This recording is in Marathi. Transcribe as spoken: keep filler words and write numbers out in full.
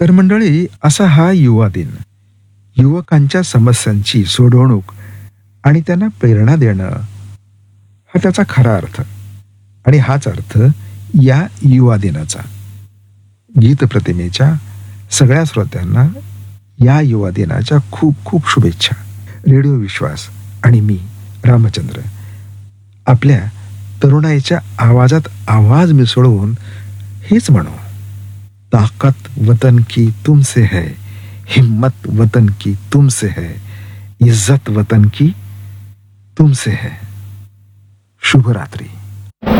तर मंडळी, असा हा युवा दिन, युवकांच्या समस्यांची सोडवणूक आणि त्यांना प्रेरणा देणं, हा त्याचा खरा अर्थ. आणि हाच अर्थ या युवा दिनाचा. गीत प्रतिमेच्या सगळ्या श्रोत्यांना या युवा दिनाच्या खूप खूप शुभेच्छा. रेडिओ विश्वास आणि मी रामचंद्र आपल्या तरुणाईच्या आवाजात आवाज मिसळून हेच म्हणू, ताकत वतन की तुमसे है, हिम्मत वतन की तुमसे है, इज्जत वतन की तुमसे है. शुभ रात्री.